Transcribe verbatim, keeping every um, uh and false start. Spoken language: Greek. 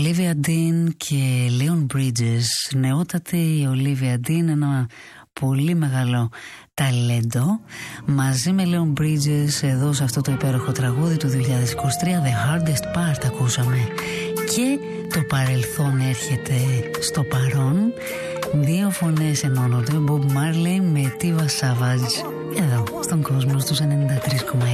Olivia Dean και Leon Bridges. Νεότατη η Olivia Dean, ένα πολύ μεγάλο ταλέντο, μαζί με Leon Bridges εδώ σε αυτό το υπέροχο τραγούδι του δύο χιλιάδες είκοσι τρία, The Hardest Part ακούσαμε. Και το παρελθόν έρχεται στο παρόν. Δύο φωνές ενώνονται, Bob Marley με Tiva Savage, εδώ στον κόσμο στους ενενήντα τρία κόμμα έξι.